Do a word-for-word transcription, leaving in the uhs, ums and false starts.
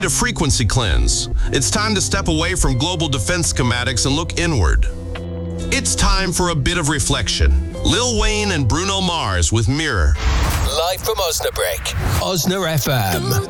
A frequency cleanse. It's time to step away from global defense schematics and look inward. It's time for a bit of reflection. Lil Wayne and Bruno Mars with Mirror. Live from Osnabrück, Osna F M.